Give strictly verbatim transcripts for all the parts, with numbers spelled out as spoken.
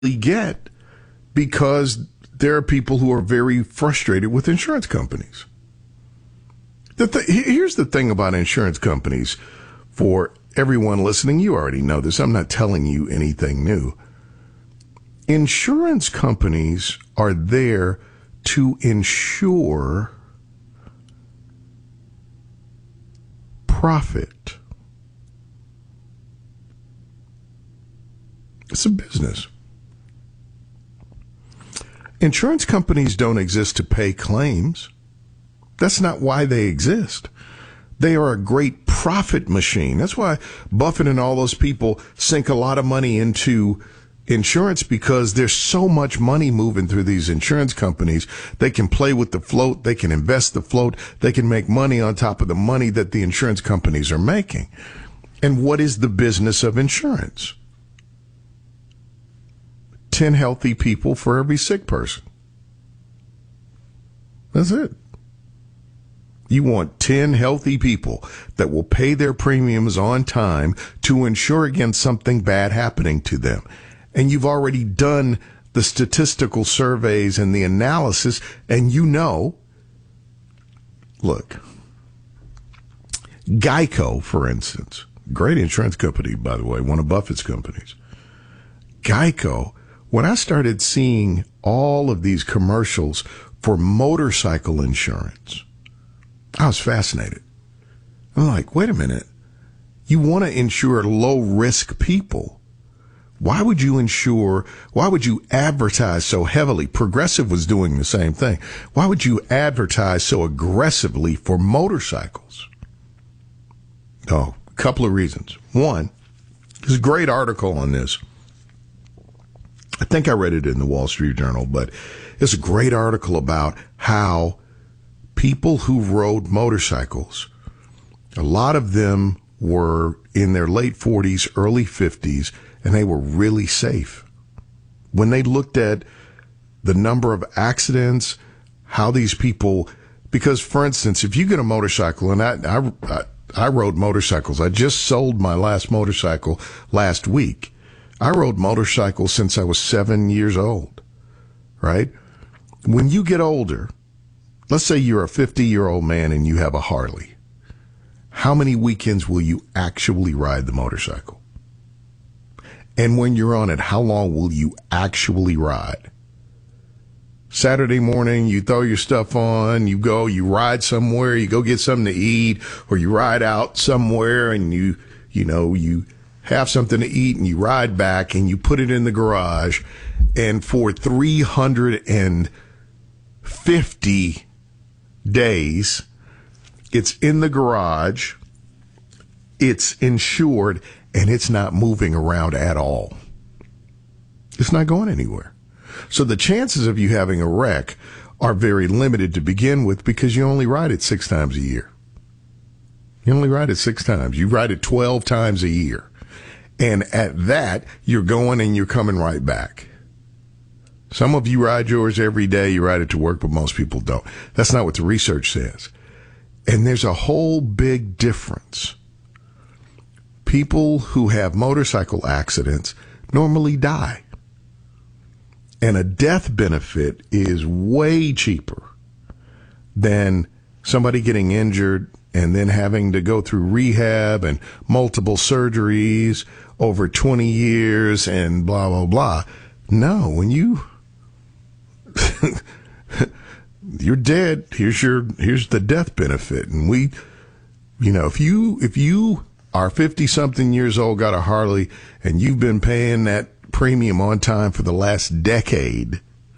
get because there are people who are very frustrated with insurance companies. The th- here's the thing about insurance companies. For everyone listening, you already know this. I'm not telling you anything new. Insurance companies are there to ensure profit. It's a business. Insurance companies don't exist to pay claims. That's not why they exist. They are a great profit machine. That's why Buffett and all those people sink a lot of money into insurance, because there's so much money moving through these insurance companies. They can play with the float. They can invest the float. They can make money on top of the money that the insurance companies are making. And what is the business of insurance? ten healthy people for every sick person. That's it. You want ten healthy people that will pay their premiums on time to insure against something bad happening to them. And you've already done the statistical surveys and the analysis, and you know, look, Geico, for instance, great insurance company, by the way, one of Buffett's companies. Geico, when I started seeing all of these commercials for motorcycle insurance, I was fascinated. I'm like, wait a minute. You want to insure low-risk people. Why would you insure, why would you advertise so heavily? Progressive was doing the same thing. Why would you advertise so aggressively for motorcycles? Oh, a couple of reasons. One, there's a great article on this. I think I read it in the Wall Street Journal, but it's a great article about how people who rode motorcycles, a lot of them were in their late forties, early fifties, and they were really safe. When they looked at the number of accidents, how these people, because for instance, if you get a motorcycle, and I, I, I rode motorcycles, I just sold my last motorcycle last week. I rode motorcycles since I was seven years old, right? When you get older, let's say you're a fifty-year-old man and you have a Harley. How many weekends will you actually ride the motorcycle? And when you're on it, how long will you actually ride? Saturday morning, you throw your stuff on, you go, you ride somewhere, you go get something to eat, or you ride out somewhere and you, you know, you have something to eat and you ride back and you put it in the garage, and for three hundred fifty days, it's in the garage, it's insured, and it's not moving around at all. It's not going anywhere. So the chances of you having a wreck are very limited to begin with, because you only ride it six times a year. You only ride it six times. You ride it twelve times a year. And at that, you're going and you're coming right back. Some of you ride yours every day. You ride it to work, but most people don't. That's not what the research says. And there's a whole big difference. People who have motorcycle accidents normally die. And a death benefit is way cheaper than somebody getting injured and then having to go through rehab and multiple surgeries over twenty years and blah, blah, blah. No, when you, you're dead, here's your, here's the death benefit. And we, you know, if you, if you are fifty something years old, got a Harley, and you've been paying that premium on time for the last decade,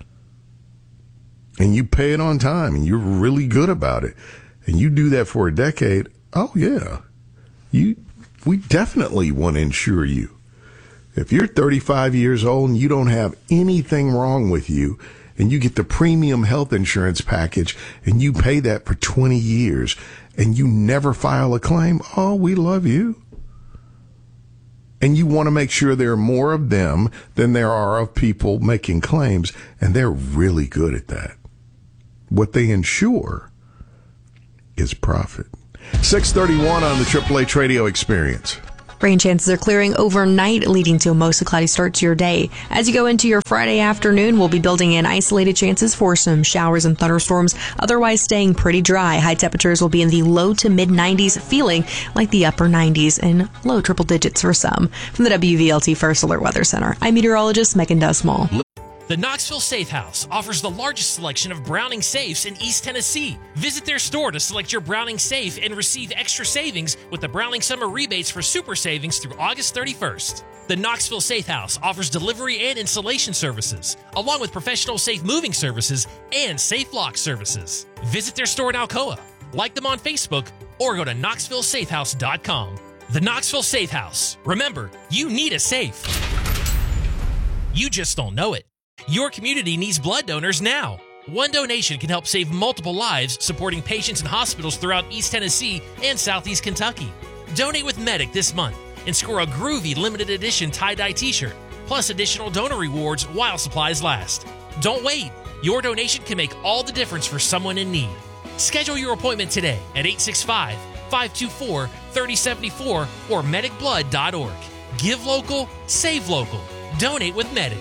and you pay it on time and you're really good about it, and you do that for a decade, oh yeah, you, we definitely want to insure you. If you're thirty-five years old and you don't have anything wrong with you, and you get the premium health insurance package and you pay that for twenty years and you never file a claim, oh, we love you. And you want to make sure there are more of them than there are of people making claims, and they're really good at that. What they insure is profit. six thirty-one on the Triple H Radio Experience. Rain chances are clearing overnight, leading to a mostly cloudy start to your day. As you go into your Friday afternoon, we'll be building in isolated chances for some showers and thunderstorms, otherwise staying pretty dry. High temperatures will be in the low to mid nineties, feeling like the upper nineties and low triple digits for some. From the W V L T First Alert Weather Center, I'm meteorologist Megan Dusmall. The Knoxville Safe House offers the largest selection of Browning safes in East Tennessee. Visit their store to select your Browning safe and receive extra savings with the Browning Summer Rebates for super savings through August thirty-first. The Knoxville Safe House offers delivery and installation services, along with professional safe moving services and safe lock services. Visit their store in Alcoa, like them on Facebook, or go to knoxville safe house dot com. The Knoxville Safe House. Remember, you need a safe. You just don't know it. Your community needs blood donors now. One donation can help save multiple lives, supporting patients in hospitals throughout East Tennessee and Southeast Kentucky. Donate with Medic this month and score a groovy limited edition tie-dye t-shirt, plus additional donor rewards while supplies last. Don't wait. Your donation can make all the difference for someone in need. Schedule your appointment today at eight six five, five two four, three oh seven four or medic blood dot org. Give local, save local. Donate with Medic.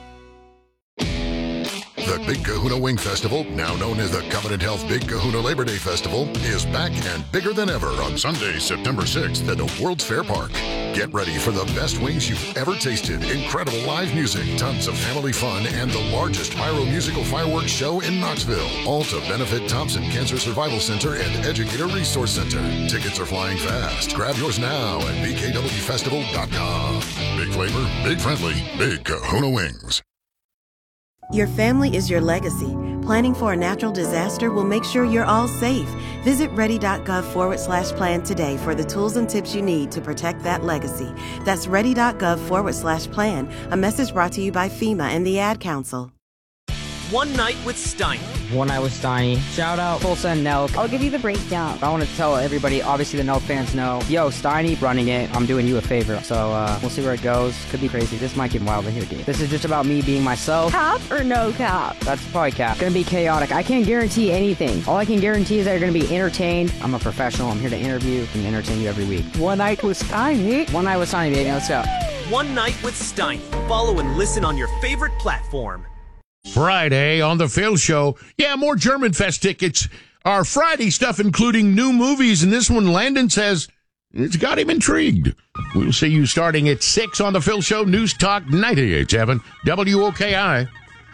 The Big Kahuna Wing Festival, now known as the Covenant Health Big Kahuna Labor Day Festival, is back and bigger than ever on Sunday, September sixth at the World's Fair Park. Get ready for the best wings you've ever tasted, incredible live music, tons of family fun, and the largest pyro musical fireworks show in Knoxville. All to benefit Thompson Cancer Survival Center and Educator Resource Center. Tickets are flying fast. Grab yours now at b k w festival dot com. Big flavor, big friendly, Big Kahuna Wings. Your family is your legacy. Planning for a natural disaster will make sure you're all safe. Visit ready.gov forward slash plan today for the tools and tips you need to protect that legacy. That's ready.gov forward slash plan. A message brought to you by FEMA and the Ad Council. One Night with Steiny. One Night with Steiny. Shout out Tulsa and Nelk. I'll give you the breakdown. I want to tell everybody, obviously the Nelk fans know, yo, Steiny running it, I'm doing you a favor. So uh, we'll see where it goes. Could be crazy. This might get wild in here, dude. This is just about me being myself. Cap or no cap? That's probably cap. Gonna be chaotic. I can't guarantee anything. All I can guarantee is that you're gonna be entertained. I'm a professional. I'm here to interview and entertain you every week. One Night with Steiny. One Night with Steiny, baby. Let's go. One Night with Steiny. Follow and listen on your favorite platform. Friday on The Phil Show. Yeah, more German Fest tickets. Our Friday stuff, including new movies, and this one, Landon says, it's got him intrigued. We'll see you starting at six on The Phil Show, News Talk ninety-eight point seven W O K I.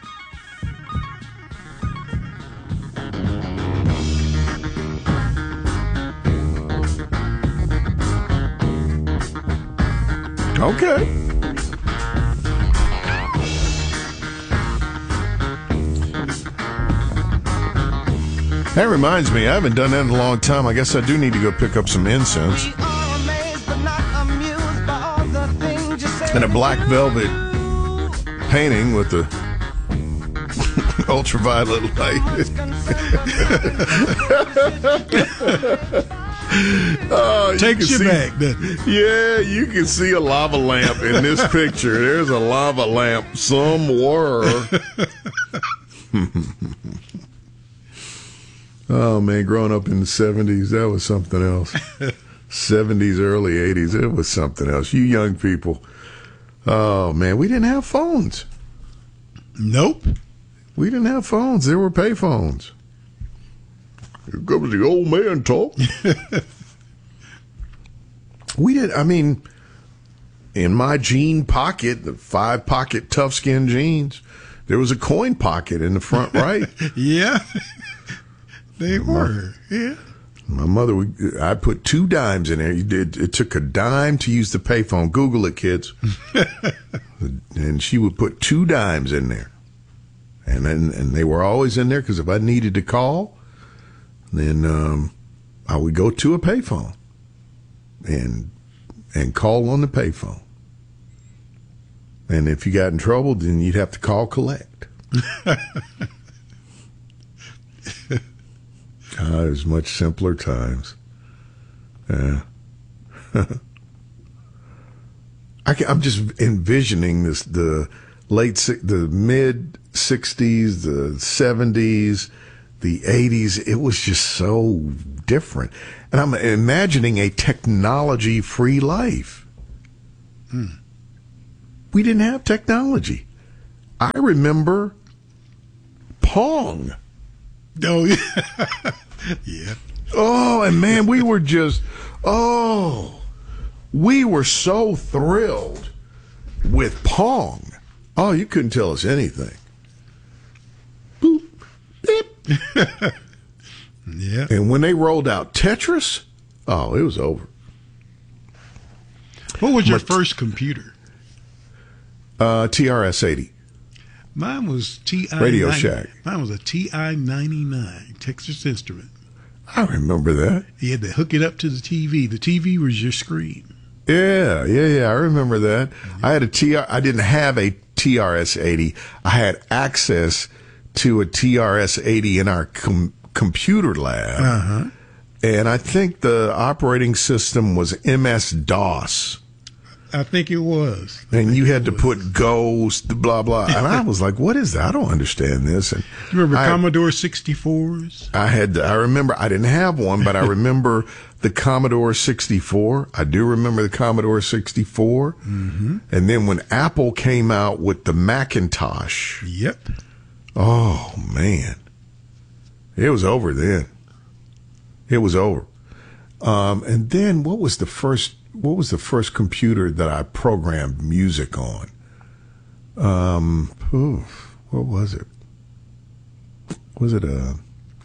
Okay. That reminds me, I haven't done that in a long time. I guess I do need to go pick up some incense. And a black velvet painting with the ultraviolet light. Oh, takes you, see, back, doesn't it? Yeah, you can see a lava lamp in this picture. There's a lava lamp somewhere. Oh, man, growing up in the seventies, that was something else. seventies, early eighties, it was something else. You young people, oh, man, we didn't have phones. Nope. We didn't have phones. There were pay phones. Here comes the old man talk. We did, I mean, in my jean pocket, the five pocket tough skin jeans, there was a coin pocket in the front right. Yeah. They were, yeah. My mother, we, I put two dimes in there. It, it took a dime to use the payphone. Google it, kids. And she would put two dimes in there. And then, and they were always in there because if I needed to call, then um, I would go to a payphone and and call on the payphone. And if you got in trouble, then you'd have to call collect. Ah, it was much simpler times. Yeah. I can, I'm just envisioning this, the late, the mid sixties, the seventies, the eighties. It was just so different. And I'm imagining a technology-free life. Hmm. We didn't have technology. I remember Pong. Oh, yeah. Yeah. Oh, and man, we were just, oh, we were so thrilled with Pong. Oh, you couldn't tell us anything. Boop, beep. Yeah. And when they rolled out Tetris, oh, it was over. What was your My- first computer? Uh, T R S eighty. Mine was T I Radio ninety Shack. Mine was a T I ninety-nine, Texas Instrument. I remember that. You had to hook it up to the T V. The T V was your screen. Yeah, yeah, yeah. I remember that. I had a T R. I didn't have a T R S eighty. I had access to a T R S eighty in our com- computer lab, Uh-huh. and I think the operating system was M S DOS. I think it was. And you had to put Ghost, blah blah. And I was like, "What is that? I don't understand this." And You remember I, Commodore sixty-fours? I had. I remember. I didn't have one, but I remember the Commodore sixty-four. I do remember the Commodore sixty-four. Mm-hmm. And then when Apple came out with the Macintosh, Yep. oh man, it was over then. It was over. Um, and then what was the first? What was the first computer that I programmed music on? Um, oof, what was it? Was it a?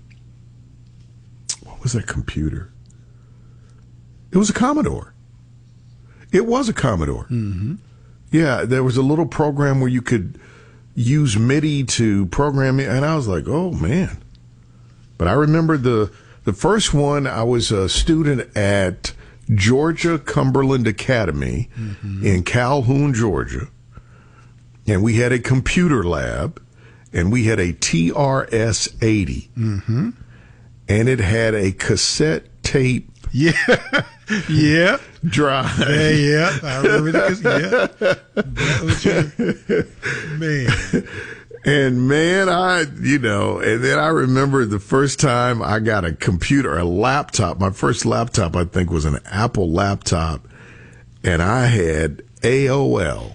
What was that computer? It was a Commodore. It was a Commodore. Mm-hmm. Yeah, there was a little program where you could use MIDI to program it, and I was like, oh man. But I remember the the first one. I was a student at Georgia Cumberland Academy Mm-hmm. in Calhoun, Georgia, and we had a computer lab, and we had a T R S eighty, Mm-hmm. and it had a cassette tape Yeah. Yeah. drive. Yeah, yeah. I remember that. Yeah. That was your man. And man, I, you know, and then I remember the first time I got a computer, a laptop. My first laptop, I think, was an Apple laptop, and I had A O L.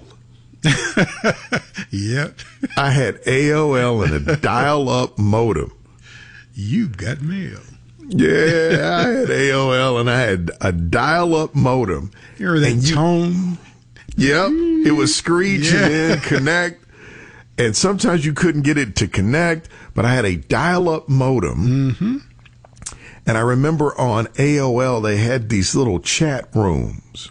Yep. I had A O L and a dial-up modem. You got mail. Yeah, I had A O L and I had a dial-up modem. You remember that And you- tone? Yep, it was screech Yeah. and then connect. And sometimes you couldn't get it to connect, but I had a dial-up modem. Mm-hmm. And I remember on A O L, they had these little chat rooms.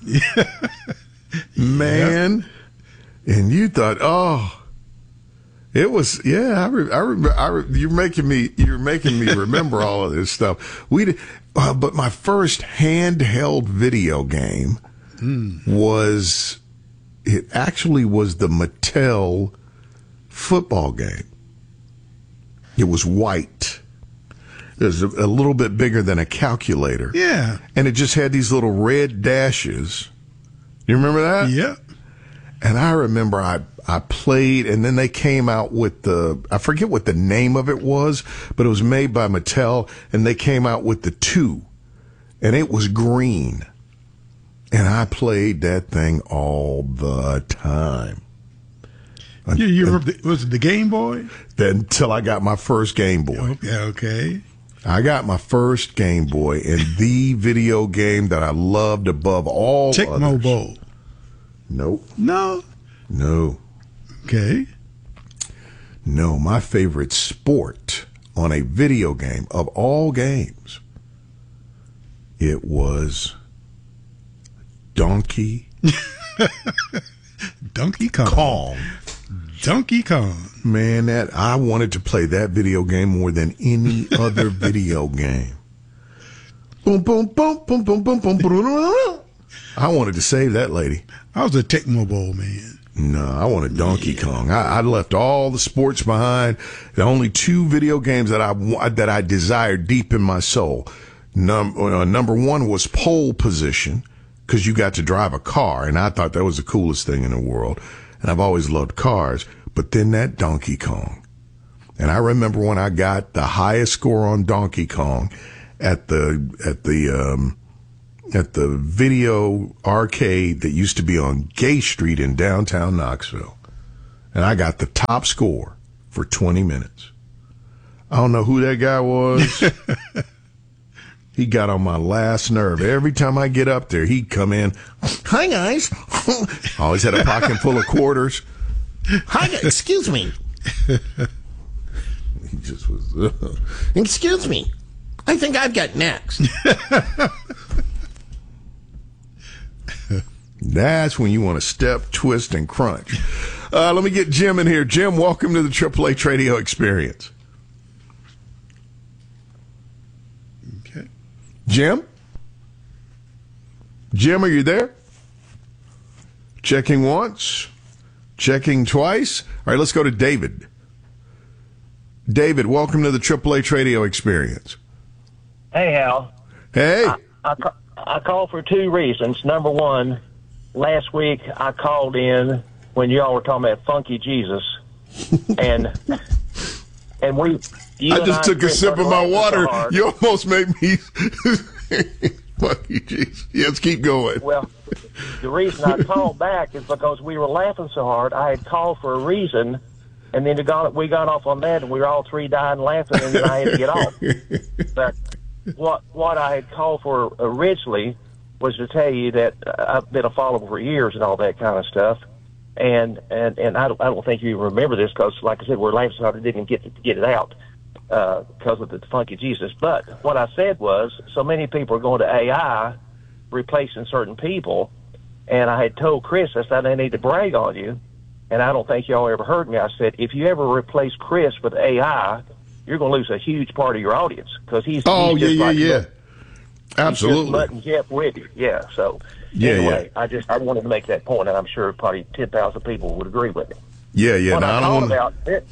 Man. And you thought, oh, it was, yeah, I, re, I, re, I re, you're making me, you're making me remember all of this stuff. We did, uh, but my first handheld video game Mm. was, it actually was the Mattel football game. It was white. It was a, a little bit bigger than a calculator. Yeah. And it just had these little red dashes. You remember that? Yep. And I remember I, I played, and then they came out with the, I forget what the name of it was, but it was made by Mattel, and they came out with the two, and it was green. And I played that thing all the time. You, you remember, the, was it the Game Boy? Until I got my first Game Boy. Okay, okay. I got my first Game Boy, and the video game that I loved above all Tecmo others. Bowl. Nope. No. No. Okay. No, my favorite sport on a video game of all games, it was Donkey Donkey Kong. Kong. Donkey Kong. Man, that I wanted to play that video game more than any other video game. Boom, boom, boom, boom, boom, boom, boom, boom. I wanted to save that lady. I was a Tecmo Bowl man. No, I wanted Donkey yeah. Kong. I, I left all the sports behind. The only two video games that I that I desired deep in my soul. Num, uh, number one was pole position, because you got to drive a car, and I thought that was the coolest thing in the world. And I've always loved cars. But then that Donkey Kong. And I remember when I got the highest score on Donkey Kong at the at the um, at the video arcade that used to be on Gay Street in downtown Knoxville. And I got the top score for twenty minutes. I don't know who that guy was. He got on my last nerve. Every time I get up there, he'd come in. Hi, guys. Always had a pocket full of quarters. Hi, guys. Excuse me. He just was, uh, excuse me. I think I've got next. That's when you want to step, twist, and crunch. Uh, let me get Jim in here. Jim, welcome to the Triple H Radio Experience. Okay. Jim? Jim, are you there? Checking once. Checking twice. All right, let's go to David. David, welcome to the Triple H Radio Experience. Hey, Hal. Hey. I, I, I called for two reasons. Number one, last week I called in when y'all were talking about Funky Jesus, and and we. You I and just I took a sip of my water. So You almost made me. Funky Jesus. Yes, keep going. Well, the reason I called back is because we were laughing so hard. I had called for a reason, and then it got, we got off on that, and we were all three dying laughing, and then I had to get off. But what what I had called for originally was to tell you that I've been a follower for years and all that kind of stuff. And and, and I, don't, I don't think you remember this because, like I said, we're laughing so hard I didn't get to get it out uh, because of the Funky Jesus. But what I said was, so many people are going to A I, replacing certain people, and I had told Chris, I said, I need to brag on you, and I don't think y'all ever heard me. I said, if you ever replace Chris with A I, you're going to lose a huge part of your audience because he's oh he's yeah just yeah like yeah He's absolutely just letting Jeff with you. Yeah. So yeah anyway, yeah I just I wanted to make that point, and I'm sure probably ten thousand people would agree with me. yeah yeah. What No, I, I don't called want. about it,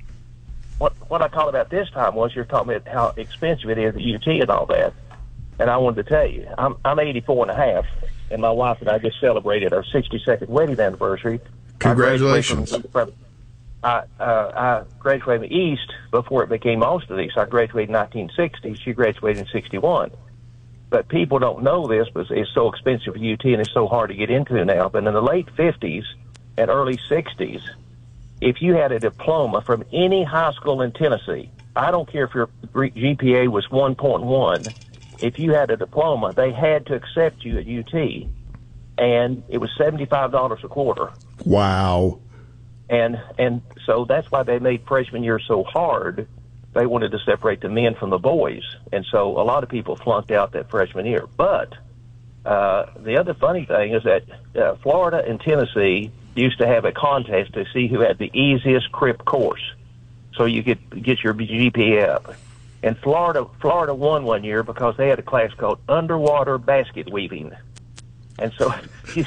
what what I called about this time was you're talking about how expensive it is at U T and all that, and I wanted to tell you I'm I'm eighty-four and a half, and my wife and I just celebrated our sixty-second wedding anniversary. Congratulations. I graduated from, I, uh, I graduated from East before it became Austin East. I graduated in nineteen sixty. She graduated in sixty-one. But people don't know this, but it's so expensive for U T and it's so hard to get into now. But in the late fifties and early sixties, if you had a diploma from any high school in Tennessee, I don't care if your G P A was one point one, if you had a diploma, they had to accept you at U T. And it was seventy-five dollars a quarter. Wow. And and so that's why they made freshman year so hard. They wanted to separate the men from the boys. And so a lot of people flunked out that freshman year. But uh, the other funny thing is that uh, Florida and Tennessee used to have a contest to see who had the easiest crip course. So you could get your G P A up. And Florida, Florida won one year because they had a class called underwater basket weaving. And so you,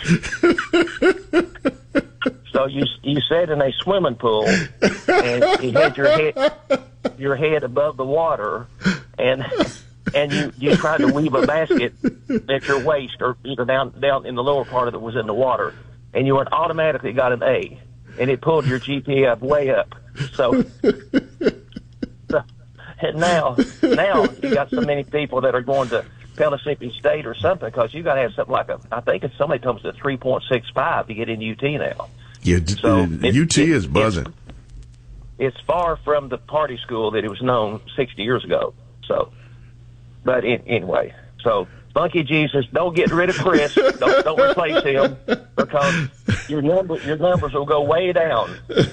so you you sat in a swimming pool and you had your head your head above the water, and and you, you tried to weave a basket at your waist or either down down in the lower part of it was in the water, and you went automatically got an A, and it pulled your G P A up way up. So, so and now now you got so many people that are going to Pellissippi State or something because you got to have something like a I think it's somebody told us a three point six five to get into U T now. Yeah, so uh, it, U T it, is buzzing. It's, it's far from the party school that it was known sixty years ago. So, but in, anyway, so Funky Jesus, don't get rid of Chris. don't, don't replace him because your number your numbers will go way down.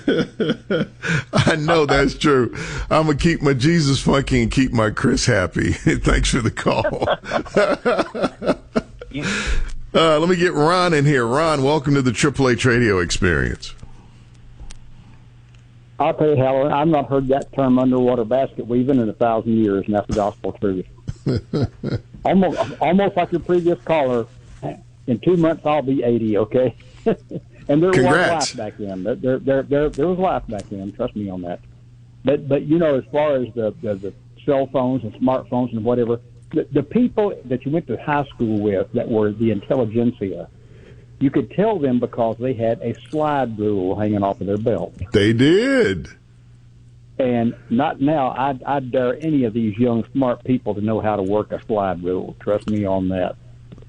I know that's true. I'm gonna keep my Jesus funky and keep my Chris happy. Thanks for the call. you, uh, let me get Ron in here. Ron, welcome to the Triple H Radio Experience. I'll tell you, Howard, I've not heard that term underwater basket weaving in a thousand years, and that's the gospel truth. almost, almost like your previous caller. In two months, I'll be eighty. Okay, and there was life back then. There, there, there, there was life back then. Trust me on that. But, but you know, as far as the the, the cell phones and smartphones and whatever, the, the people that you went to high school with that were the intelligentsia, you could tell them because they had a slide rule hanging off of their belt. They did. And not now. I I dare any of these young, smart people to know how to work a slide rule. Trust me on that.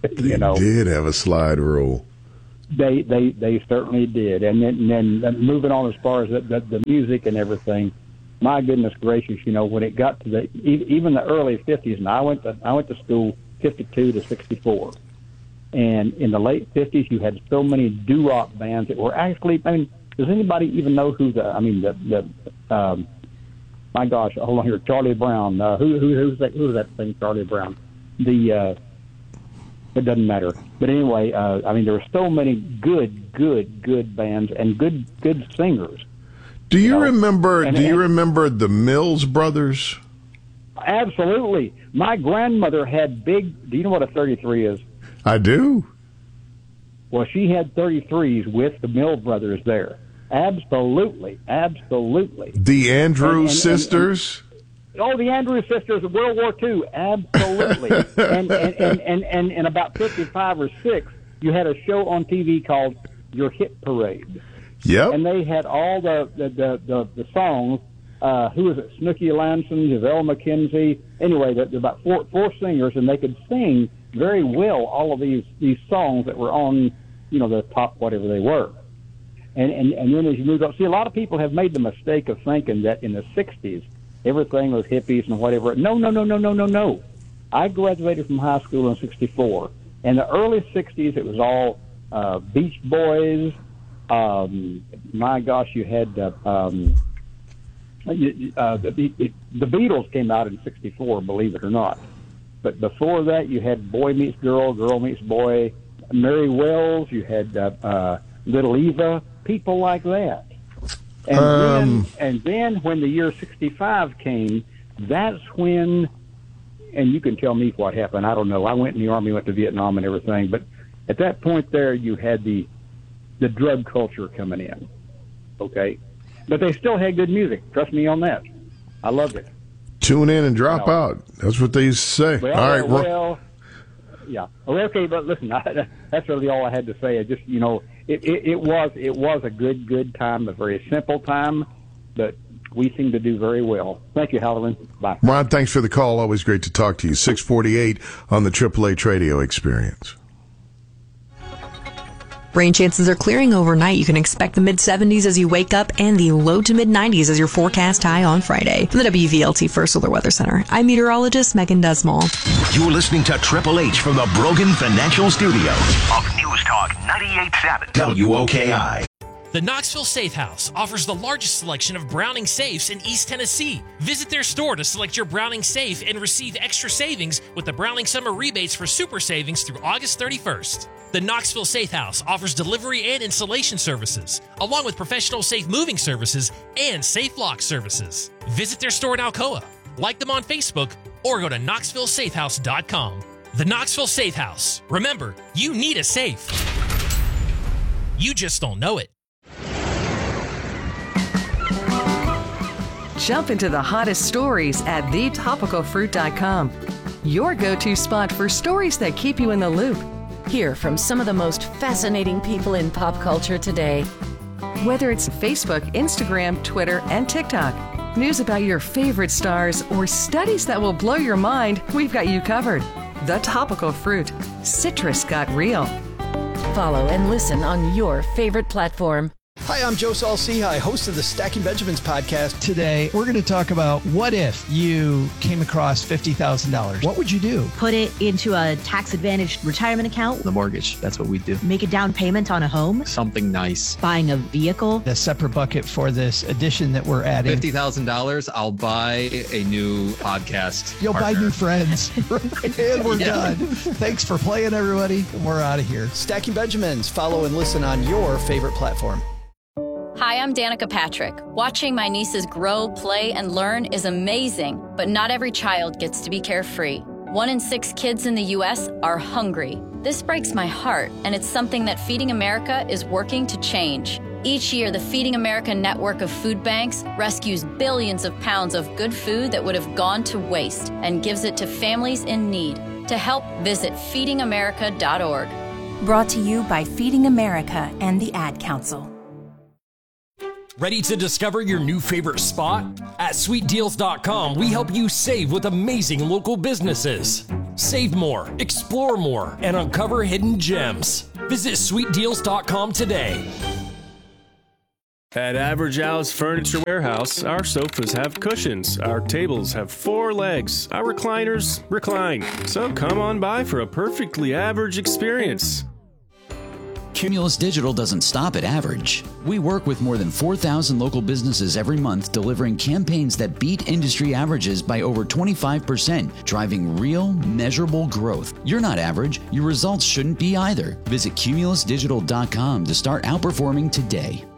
you know, they did have a slide rule. They they they certainly did. And then, and then moving on as far as the, the, the music and everything, my goodness gracious, you know, when it got to the even the early fifties, and I went to I went to school fifty-two to sixty-four, and in the late fifties, you had so many doo-wop bands that were actually. I mean, does anybody even know who the? I mean, the the. Um, my gosh, hold on here, Charlie Brown. Uh, who who who's that? Who's that thing, Charlie Brown? The. Uh, It doesn't matter. But anyway, uh, I mean, there were so many good, good, good bands and good, good singers. Do you, you know? remember? And, do you and, remember the Mills Brothers? Absolutely. My grandmother had big. Do you know what a thirty-three is? I do. Well, she had thirty-threes with the Mills Brothers there. Absolutely, absolutely. The Andrews and, and, sisters. And, and, Oh, the Andrews sisters of World War Two, absolutely. and, and, and, and, and in about fifty-five or six, you had a show on T V called Your Hit Parade. Yep. And they had all the the the, the, the songs. Uh, who was it? Snooky Lanson, Giselle McKenzie. Anyway, there were about four four singers, and they could sing very well all of these these songs that were on, you know, the top whatever they were. And and and then as you move up, see, a lot of people have made the mistake of thinking that in the sixties. Everything was hippies and whatever. No, no, no, no, no, no, no. I graduated from high school in sixty-four. In the early sixties, it was all uh, Beach Boys. Um, my gosh, you had uh, um, uh, the, the Beatles came out in sixty-four, believe it or not. But before that, you had Boy Meets Girl, Girl Meets Boy, Mary Wells. You had uh, uh, Little Eva, people like that. And um, then, and then when the year sixty-five came, that's when, and you can tell me what happened. I don't know. I went in the Army, went to Vietnam and everything. But at that point there, you had the the drug culture coming in. Okay? But they still had good music. Trust me on that. I loved it. Tune in and drop no. out. That's what they used to say. Well, all right. Well, well yeah. Okay, but listen, I, that's really all I had to say. I just, you know, It, it, it was it was a good good time, a very simple time, but we seem to do very well. Thank you, Halloran. Bye. Ron, thanks for the call. Always great to talk to you. six forty-eight on the Triple H Radio Experience. Rain chances are clearing overnight. You can expect the mid seventies as you wake up and the low to mid nineties as your forecast high on Friday. From the W V L T First Solar Weather Center, I'm meteorologist Megan Desmall. You're listening to Triple H from the Brogan Financial Studio of News Talk ninety-eight point seven W O K I. The Knoxville Safe House offers the largest selection of Browning safes in East Tennessee. Visit their store to select your Browning safe and receive extra savings with the Browning Summer Rebates for Super Savings through August thirty-first. The Knoxville Safe House offers delivery and installation services, along with professional safe moving services and safe lock services. Visit their store in Alcoa, like them on Facebook, or go to knoxville safe house dot com. The Knoxville Safe House. Remember, you need a safe. You just don't know it. Jump into the hottest stories at the topical fruit dot com. Your go-to spot for stories that keep you in the loop. Hear from some of the most fascinating people in pop culture today. Whether it's Facebook, Instagram, Twitter, and TikTok, news about your favorite stars, or studies that will blow your mind, we've got you covered. The Topical Fruit. Citrus got real. Follow and listen on your favorite platform. Hi, I'm Joe Saul-Sehy, host of the Stacking Benjamins podcast. Today, we're going to talk about what if you came across fifty thousand dollars. What would you do? Put it into a tax-advantaged retirement account. The mortgage, that's what we do. Make a down payment on a home. Something nice. Buying a vehicle. A separate bucket for this addition that we're adding. fifty thousand dollars, I'll buy a new podcast You'll partner. buy new friends. And we're yeah. done. Thanks for playing, everybody. We're out of here. Stacking Benjamins. Follow and listen on your favorite platform. Hi, I'm Danica Patrick. Watching my nieces grow, play, and learn is amazing, but not every child gets to be carefree. One in six kids in the U S are hungry. This breaks my heart, and it's something that Feeding America is working to change. Each year, the Feeding America network of food banks rescues billions of pounds of good food that would have gone to waste and gives it to families in need. To help, visit feeding america dot org. Brought to you by Feeding America and the Ad Council. Ready to discover your new favorite spot? At sweet deals dot com, we help you save with amazing local businesses. Save more, explore more, and uncover hidden gems. Visit sweet deals dot com today. At Average Al's Furniture Warehouse, our sofas have cushions, our tables have four legs, our recliners recline. So come on by for a perfectly average experience. Cumulus Digital doesn't stop at average. We work with more than four thousand local businesses every month, delivering campaigns that beat industry averages by over twenty-five percent, driving real, measurable growth. You're not average. Your results shouldn't be either. Visit cumulus digital dot com to start outperforming today.